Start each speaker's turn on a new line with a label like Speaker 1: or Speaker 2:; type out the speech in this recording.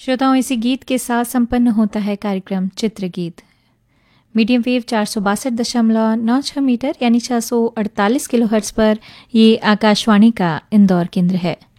Speaker 1: श्रोताओं, इसी गीत के साथ संपन्न होता है कार्यक्रम चित्रगीत। मीडियम वेव 462.96 मीटर यानी 648 किलोहर्ट्ज़ पर ये आकाशवाणी का इंदौर केंद्र है।